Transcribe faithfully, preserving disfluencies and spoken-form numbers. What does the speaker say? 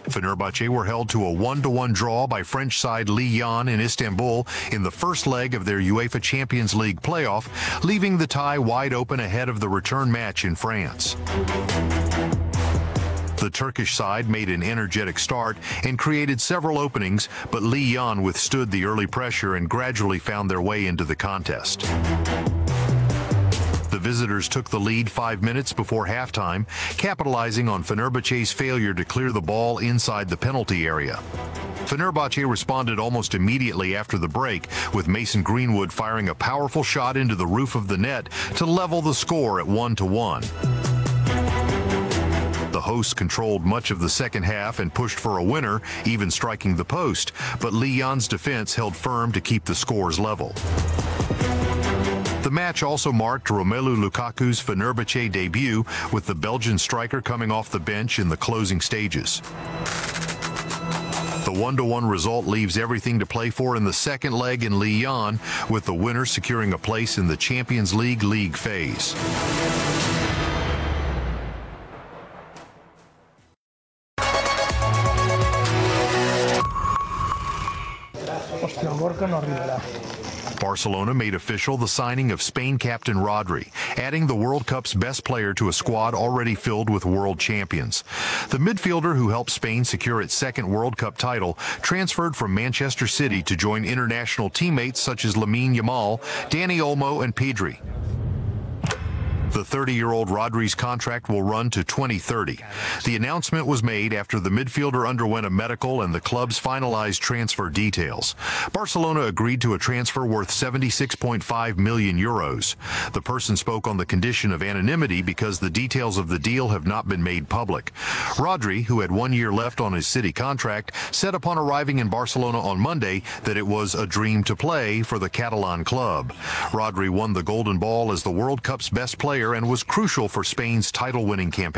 Fenerbahce were held to a one to one draw by French side Lyon in Istanbul in the first leg of their UEFA Champions League playoff, leaving the tie wide open ahead of the return match in France. The Turkish side made an energetic start and created several openings, but Lyon withstood the early pressure and gradually found their way into the contest. The visitors took the lead five minutes before halftime, capitalizing on Fenerbahce's failure to clear the ball inside the penalty area. Fenerbahce responded almost immediately after the break, with Mason Greenwood firing a powerful shot into the roof of the net to level the score at one to one. The hosts controlled much of the second half and pushed for a winner, even striking the post, but Lyon's defense held firm to keep the scores level. The match also marked Romelu Lukaku's Fenerbahce debut, with the Belgian striker coming off the bench in the closing stages. The one to one result leaves everything to play for in the second leg in Lyon, with the winner securing a place in the Champions League league phase. Barcelona made official the signing of Spain captain Rodri, adding the World Cup's best player to a squad already filled with world champions. The midfielder, who helped Spain secure its second World Cup title, transferred from Manchester City to join international teammates such as Lamine Yamal, Dani Olmo, and Pedri. The thirty-year-old Rodri's contract will run to twenty thirty. The announcement was made after the midfielder underwent a medical and the club's finalized transfer details. Barcelona agreed to a transfer worth seventy-six point five million euros. The person spoke on the condition of anonymity because the details of the deal have not been made public. Rodri, who had one year left on his City contract, said upon arriving in Barcelona on Monday that it was a dream to play for the Catalan club. Rodri won the Golden Ball as the World Cup's best player and was crucial for Spain's title-winning campaign.